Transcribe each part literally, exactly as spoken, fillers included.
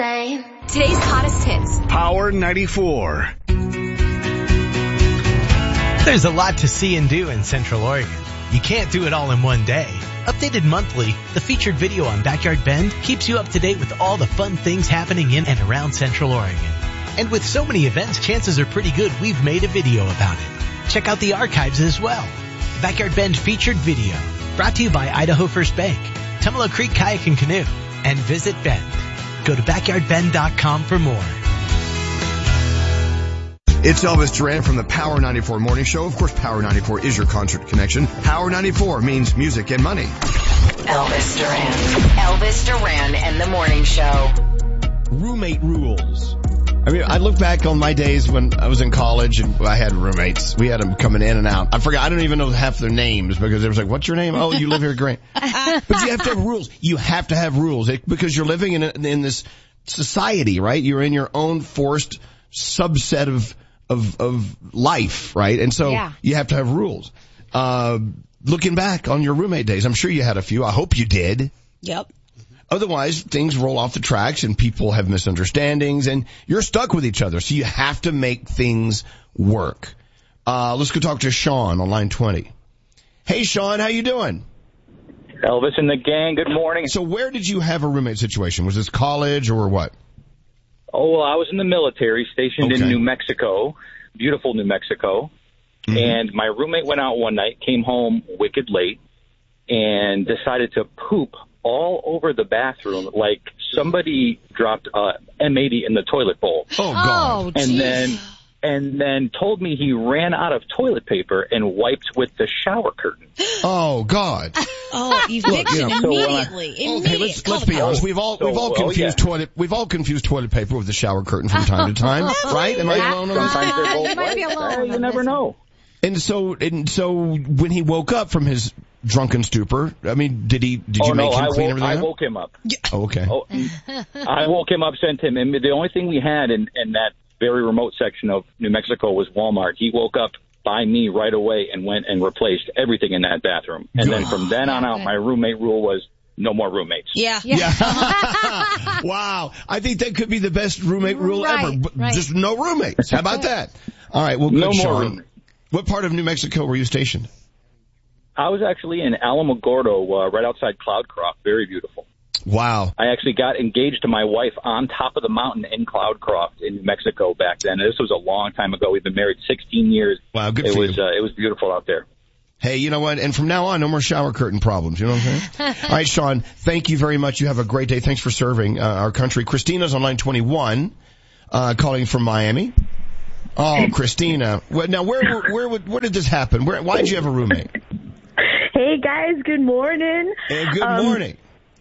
Today's hottest hits. Power ninety-four. There's a lot to see and do in Central Oregon. You can't do it all in one day. Updated monthly, the featured video on Backyard Bend keeps you up to date with all the fun things happening in and around Central Oregon. And with so many events, chances are pretty good we've made a video about it. Check out the archives as well. Backyard Bend featured video. Brought to you by Idaho First Bank, Tumalo Creek Kayak and Canoe, and Visit Bend. Go to backyard bend dot com for more. It's Elvis Duran from the Power ninety-four Morning Show. Of course, Power ninety-four is your concert connection. Power ninety-four means music and money. Elvis Duran. Elvis Duran and the Morning Show. Roommate rules. I mean, I look back on my days when I was in college and I had roommates. We had them coming in and out. I forgot. I don't even know half their names because it was like, what's your name? Oh, you live here. Great. But you have to have rules. You have to have rules it, because you're living in a, in this society, right? You're in your own forced subset of, of, of life, right? And so yeah. you have to have rules. Uh, looking back on your roommate days, I'm sure you had a few. I hope you did. Yep. Otherwise, things roll off the tracks and people have misunderstandings and you're stuck with each other. So you have to make things work. Uh, let's go talk to Sean on line twenty. Hey, Sean, how you doing? Elvis and the gang, good morning. So where did you have a roommate situation? Was this college or what? Oh, well, I was in the military, stationed Okay. in New Mexico, beautiful New Mexico. Mm-hmm. And my roommate went out one night, came home wicked late, and decided to poop all over the bathroom like somebody dropped uh, M eighty in the toilet bowl. Oh, God. Oh, and geez. then and then told me he ran out of toilet paper and wiped with the shower curtain. Oh, God. Oh, eviction you know, so, uh, immediately. Okay, Immediate. let's Call let's the be cops. honest. We've all So, we've all oh, confused yeah. toilet we've all confused toilet paper with the shower curtain from time to time, right? Am I alone on that? Sometimes they're both You might be right. alone Uh, you on never this know. And so and so when he woke up from his drunken stupor, I mean, did he did you oh, make no, him I clean woke, everything I up? woke him up. Oh, okay. Oh, I woke him up, sent him, and the only thing we had in, in that very remote section of New Mexico was Walmart. He woke up by me right away and went and replaced everything in that bathroom. And then from then on out, my roommate rule was no more roommates. Yeah. Yeah. Wow. I think that could be the best roommate rule Right, ever. But right. Just no roommates. How about that? All right. Well, good, No more Sean. roommates. What part of New Mexico were you stationed? I was actually in Alamogordo, uh, right outside Cloudcroft. Very beautiful. Wow. I actually got engaged to my wife on top of the mountain in Cloudcroft in New Mexico back then. This was a long time ago. We've been married sixteen years. Wow, good it for was, you. Uh, it was beautiful out there. Hey, you know what? And from now on, no more shower curtain problems. You know what I'm saying? All right, Sean, thank you very much. You have a great day. Thanks for serving uh, our country. Christina's on line twenty-one, uh, calling from Miami. Oh, Christina. Well, now, where, where, where, would- where did this happen? Where, why did you have a roommate? Hey guys, good morning. Hey, good Um, morning.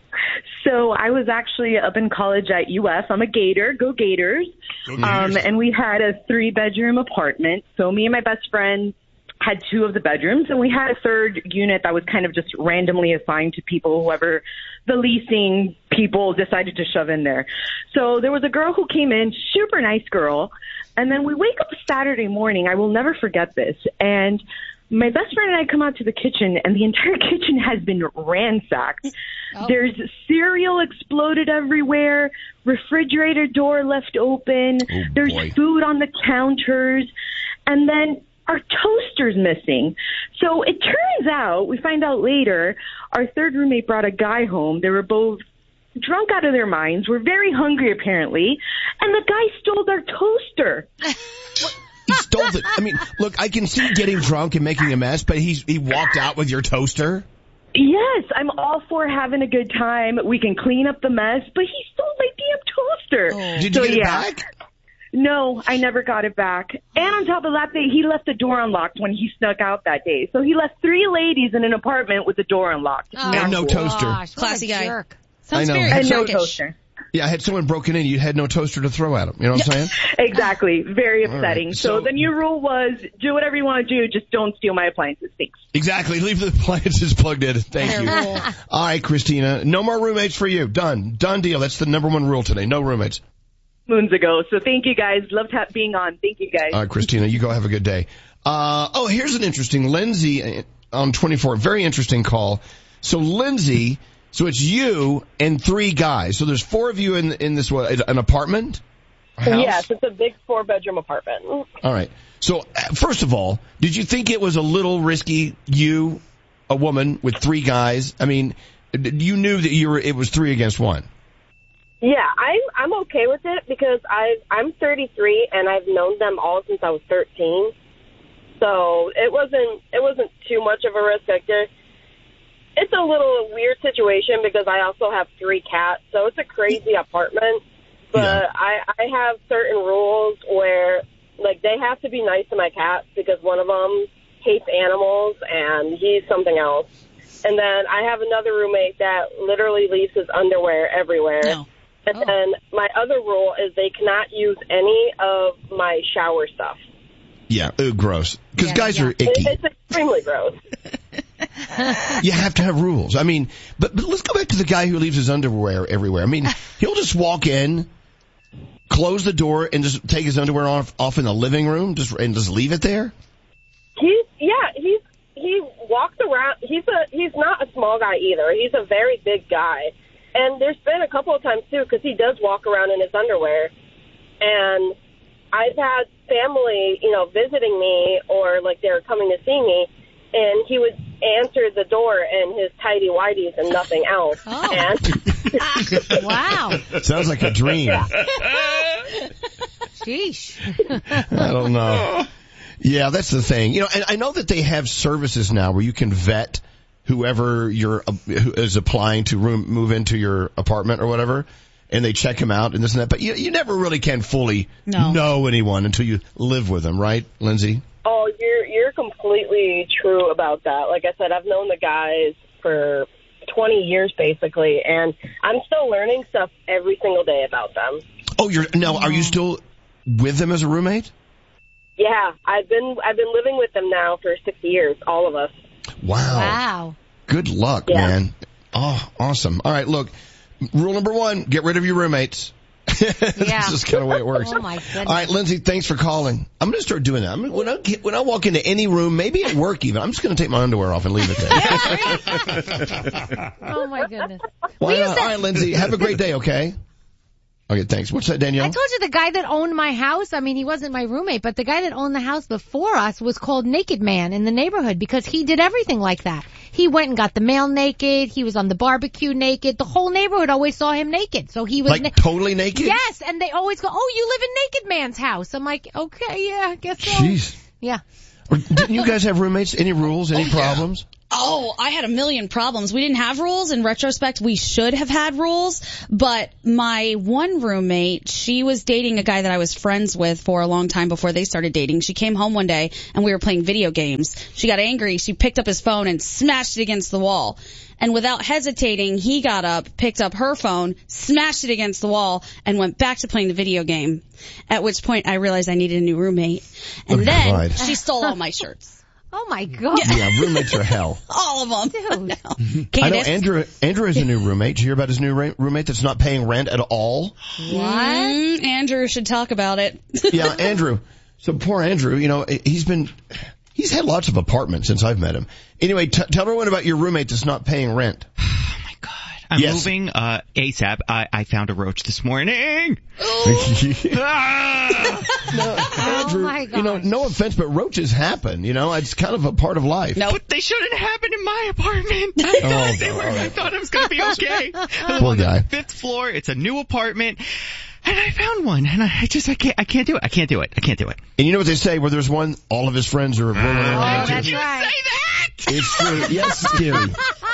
So I was actually up in college at U S. I'm a Gator. Go Gators. Um, and we had a three bedroom apartment. So me and my best friend had two of the bedrooms, and we had a third unit that was kind of just randomly assigned to people, whoever the leasing people decided to shove in there. So there was a girl who came in, super nice girl, and then we wake up Saturday morning. I will never forget this. And my best friend and I come out to the kitchen, and the entire kitchen has been ransacked. Oh. There's cereal exploded everywhere, refrigerator door left open, Oh, there's boy. food on the counters, and then our toaster's missing. So it turns out, we find out later, our third roommate brought a guy home. They were both drunk out of their minds, were very hungry apparently, and the guy stole their toaster. He stole it. I mean, look, I can see getting drunk and making a mess, but he's, he walked out with your toaster? Yes, I'm all for having a good time. We can clean up the mess, but he stole my damn toaster. Oh. Did you So, get it yeah. back? No, I never got it back. And on top of that, they, he left the door unlocked when he snuck out that day. So he left three ladies in an apartment with the door unlocked. Oh, And no toaster. Gosh, what Classy a guy. jerk. Sounds I know. very And no Turkish. toaster. Yeah, I had someone broken in. You had no toaster to throw at him. You know what I'm saying? Exactly. Very All right. upsetting. So- So, the new rule was do whatever you want to do, just don't steal my appliances. Thanks. Exactly. Leave the appliances plugged in. Thank you. Rule. All right, Christina. No more roommates for you. Done. Done deal. That's the number one rule today. No roommates. Moons ago. So thank you guys. Loved ha- being on. Thank you guys. All right, Christina, you go have a good day. Uh, oh, here's an interesting, Lindsay uh, on twenty-four, very interesting call. So Lindsay So it's you and three guys. So there's four of you in in this what, an apartment? House? Yes, it's a big four-bedroom apartment. All right. So uh, first of all, did you think it was a little risky? You, a woman with three guys. I mean, you knew that you were. It was three against one. Yeah, I'm I'm okay with it because I I'm thirty-three and I've known them all since I was thirteen. So it wasn't it wasn't too much of a risk. Like there, it's a little weird situation because I also have three cats, so it's a crazy apartment. But yeah. I I have certain rules where like they have to be nice to my cats because one of them hates animals and he's something else. And then I have another roommate that literally leaves his underwear everywhere. No. And oh. then my other rule is they cannot use any of my shower stuff. Yeah, ew, gross. Because yeah, guys yeah. are icky. It's extremely gross. You have to have rules. I mean, but, but let's go back to the guy who leaves his underwear everywhere. I mean, he'll just walk in, close the door, and just take his underwear off off in the living room, just and just leave it there. He's yeah, he's he walks around. He's a he's not a small guy either. He's a very big guy, and there's been a couple of times too because he does walk around in his underwear, and I've had family, you know, visiting me or like they're coming to see me, and he would answer the door in his tighty whities and nothing else. Oh. And wow. Sounds like a dream. Sheesh. I don't know. Yeah, that's the thing. You know, and I know that they have services now where you can vet whoever you're, uh, who is applying to room, move into your apartment or whatever. And they check him out and this and that. But you, you never really can fully no. know anyone until you live with them, right, Lindsay? Oh, you're you're completely true about that. Like I said, I've known the guys for twenty years basically, and I'm still learning stuff every single day about them. Oh, you're now. Are you still with them as a roommate? Yeah, I've been I've been living with them now for six years, all of us. Wow. Wow. Good luck, yeah. man. Oh, awesome. All right, look. Rule number one, get rid of your roommates. Yeah. That's just kind of the way it works. Oh, my goodness. All right, Lindsay, thanks for calling. I'm going to start doing that. I'm gonna, when, I get, when I walk into any room, maybe at work even, I'm just going to take my underwear off and leave it there. Oh, my goodness. Why not? All right, Lindsay, have a great day, okay? Okay, thanks. What's that, Danielle? I told you the guy that owned my house, I mean, he wasn't my roommate, but the guy that owned the house before us was called Naked Man in the neighborhood because he did everything like that. He went and got the mail naked. He was on the barbecue naked. The whole neighborhood always saw him naked. So he was like na- totally naked? Yes, and they always go, "Oh, you live in Naked Man's house." I'm like, "Okay, yeah, I guess so." Jeez. Yeah. Or, didn't you guys have roommates? Any rules? Any oh, problems? Yeah. Oh, I had a million problems. We didn't have rules. In retrospect, we should have had rules. But my one roommate, she was dating a guy that I was friends with for a long time before they started dating. She came home one day and we were playing video games. She got angry. She picked up his phone and smashed it against the wall. And without hesitating, he got up, picked up her phone, smashed it against the wall, and went back to playing the video game. At which point I realized I needed a new roommate. And oh, then God. she stole all my shirts. Oh, my God. Yeah, roommates are hell. All of them. Dude. No. I know Andrew, Andrew has a new roommate. Did you hear about his new ra- roommate that's not paying rent at all? What? Mm, Andrew should talk about it. Yeah, Andrew. So poor Andrew, you know, he's been, he's had lots of apartments since I've met him. Anyway, t- tell everyone about your roommate that's not paying rent. I'm yes. moving uh ASAP. I, I found a roach this morning. ah! no, Andrew, oh my God. You know, no offense, but roaches happen. You know, it's kind of a part of life. No, but they shouldn't happen in my apartment. I oh, thought they were. right. I thought it was going to be okay. Poor guy. Fifth floor. It's a new apartment. And I found one, and I just, I can't, I can't do it. I can't do it. I can't do it. And you know what they say, where there's one, all of his friends are rolling around. Oh, that's right. Say that! It's true. Yes, scary.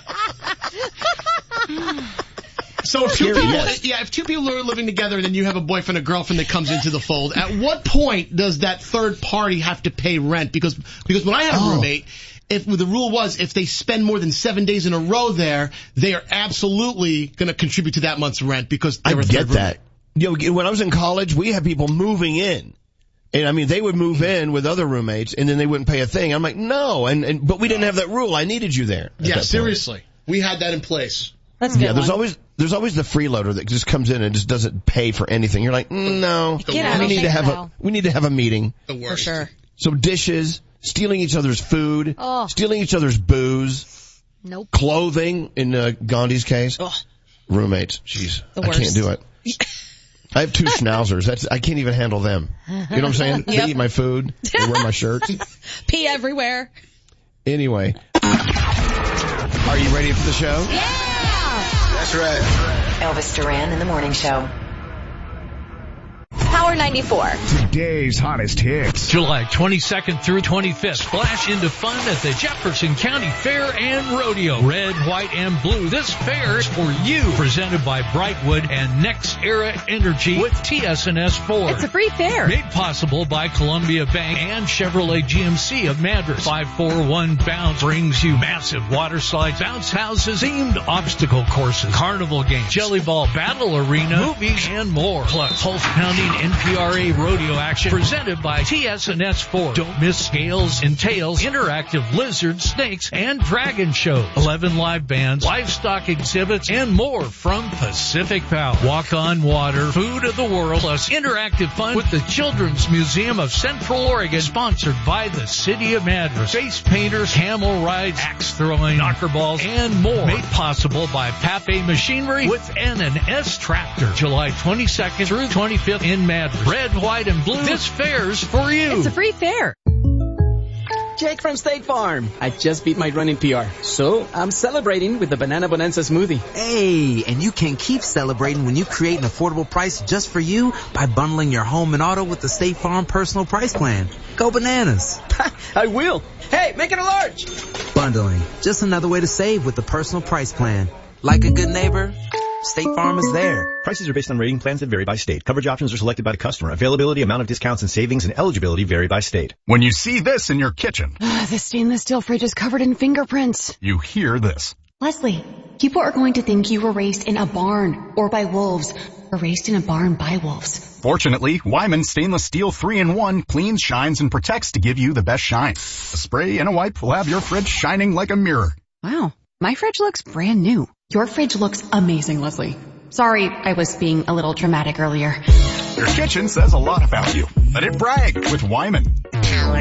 So if two Scary, people, yes. yeah, if two people are living together and then you have a boyfriend or girlfriend that comes into the fold, at what point does that third party have to pay rent? Because, because when I had a Oh. roommate, if the rule was if they spend more than seven days in a row there, they are absolutely going to contribute to that month's rent because I they're a get third that. You know, when I was in college, we had people moving in. And I mean, they would move in with other roommates and then they wouldn't pay a thing. I'm like, no. And, and, but we didn't have that rule. I needed you there. Yeah, seriously. We had that in place. That's a good Yeah, there's one. always, there's always the freeloader that just comes in and just doesn't pay for anything. You're like, mm, no. Get out. We need to have so. a, we need to have a meeting. The worst. For sure. So dishes, stealing each other's food, Oh. stealing each other's booze. Nope. Clothing, in uh, Gandhi's case. Ugh. Roommates. Jeez. The I worst. can't do it. I have two schnauzers. That's, I can't even handle them. You know what I'm saying? They Yep. eat my food. They wear my shirts. Pee everywhere. Anyway. Are you ready for the show? Yeah! That's right. Elvis Duran in the Morning Show. Power ninety-four. Today's hottest hits. July twenty-second through twenty-fifth. Splash into fun at the Jefferson County Fair and Rodeo. Red, white, and blue. This fair is for you. Presented by Brightwood and Next Era Energy with T S N S Ford. It's a free fair. Made possible by Columbia Bank and Chevrolet G M C of Madras. five four one Bounce brings you massive water slides, bounce houses, themed obstacle courses, carnival games, jelly ball battle arena, movies, and more. Plus, pulse pounding N P R A rodeo action presented by T S N S Ford. Don't miss scales and tails, interactive lizards, snakes, and dragon shows. eleven live bands, livestock exhibits, and more from Pacific Power. Walk on water, food of the world, plus interactive fun with the Children's Museum of Central Oregon, sponsored by the City of Madras. Face painters, camel rides, axe throwing, knocker balls, and more. Made possible by Pape Machinery with N and S Tractor. July twenty-second through twenty-fifth in Madras. Red, white, and blue. This fair's for you. It's a free fair. Jake from State Farm. I just beat my running P R, so I'm celebrating with the Banana Bonanza smoothie. Hey, and you can keep celebrating when you create an affordable price just for you by bundling your home and auto with the State Farm Personal Price Plan. Go bananas. I will. Hey, make it a large. Bundling. Just another way to save with the Personal Price Plan. Like a good neighbor, State Farm is there. Prices are based on rating plans that vary by state. Coverage options are selected by the customer. Availability, amount of discounts and savings, and eligibility vary by state. When you see this in your kitchen, The stainless steel fridge is covered in fingerprints. you hear this. Leslie, people are going to think you were raised in a barn or by wolves or raised in a barn by wolves. Fortunately, Wyman Stainless Steel three in one cleans, shines, and protects to give you the best shine. A spray and a wipe will have your fridge shining like a mirror. Wow, my fridge looks brand new. Your fridge looks amazing, Leslie. Sorry, I was being a little dramatic earlier. Your kitchen says a lot about you. Let it brag with Wyman.